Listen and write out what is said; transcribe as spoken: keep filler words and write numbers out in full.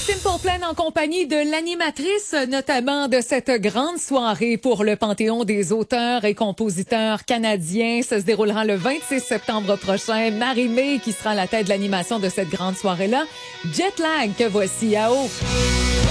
Simple Plan en compagnie de l'animatrice, notamment de cette grande soirée pour le Panthéon des auteurs et compositeurs canadiens. Ça se déroulera le vingt-six septembre prochain. Marie-Mé qui sera à la tête de l'animation de cette grande soirée-là. Jetlag que voici à haut.